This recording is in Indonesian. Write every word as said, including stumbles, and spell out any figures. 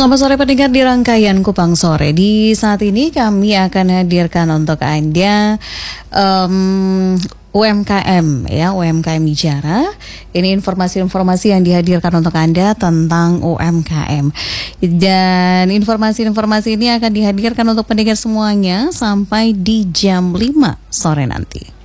Selamat sore pendengar di rangkaian Kupang Sore. Di saat ini kami akan hadirkan untuk Anda um, U M K M ya, U M K M bicara. Ini informasi-informasi yang dihadirkan untuk Anda tentang U M K M. Dan informasi-informasi ini akan dihadirkan untuk pendengar semuanya sampai di jam lima sore nanti.